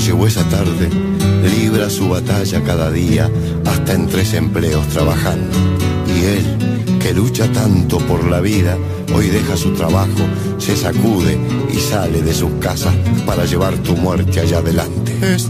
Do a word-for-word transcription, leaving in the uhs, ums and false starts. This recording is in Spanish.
Llegó esa tarde, libra su batalla cada día, hasta en tres empleos trabajando. Y él, que lucha tanto por la vida, hoy deja su trabajo, se sacude y sale de sus casas para llevar tu muerte allá adelante.